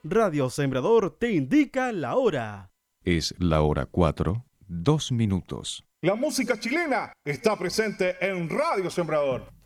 Radio Sembrador te indica la hora. Es la hora 4:02. La música chilena está presente en Radio Sembrador.